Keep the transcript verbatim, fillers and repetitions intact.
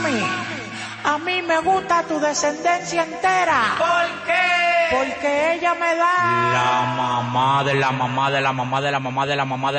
Mami, a mí me gusta tu descendencia entera. ¿Por qué? Porque ella me da La mamá de la mamá de la mamá de la mamá de la mamá de